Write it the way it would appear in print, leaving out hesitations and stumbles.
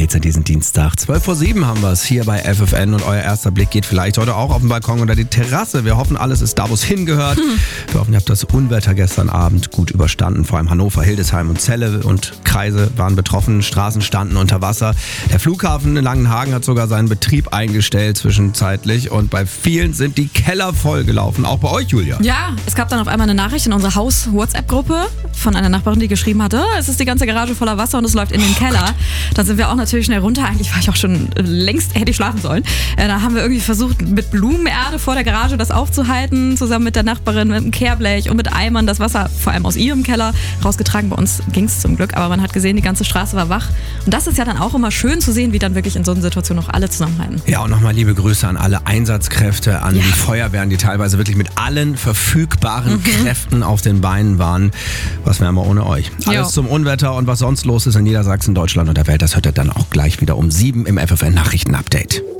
geht's an diesem Dienstag? 12:07 haben wir es hier bei FFN und euer erster Blick geht vielleicht heute auch auf den Balkon oder die Terrasse. Wir hoffen, alles ist da, wo es hingehört. Wir hoffen, ihr habt das Unwetter gestern Abend gut überstanden. Vor allem Hannover, Hildesheim und Celle und Kreise waren betroffen. Straßen standen unter Wasser. Der Flughafen in Langenhagen hat sogar seinen Betrieb eingestellt zwischenzeitlich und bei vielen sind die Keller vollgelaufen. Auch bei euch, Julia. Ja, es gab dann auf einmal eine Nachricht in unserer Haus-WhatsApp-Gruppe von einer Nachbarin, die geschrieben hatte, es ist die ganze Garage voller Wasser und es läuft in den Keller. Dann sind wir auch natürlich schnell runter. Eigentlich war ich auch schon längst, hätte ich schlafen sollen. Da haben wir irgendwie versucht, mit Blumenerde vor der Garage das aufzuhalten, zusammen mit der Nachbarin, mit einem Kehrblech und mit Eimern das Wasser vor allem aus ihrem Keller rausgetragen. Bei uns ging es zum Glück, aber man hat gesehen, die ganze Straße war wach. Und das ist ja dann auch immer schön zu sehen, wie dann wirklich in so einer Situation noch alle zusammenhalten. Ja, und nochmal liebe Grüße an alle Einsatzkräfte, an die Feuerwehren, die teilweise wirklich mit allen verfügbaren Kräften auf den Beinen waren. Was wären wir ohne euch? Alles zum Unwetter und was sonst los ist in Niedersachsen, Deutschland und der Welt, das hört ihr dann auch gleich wieder um 7 im FFN Nachrichten Update.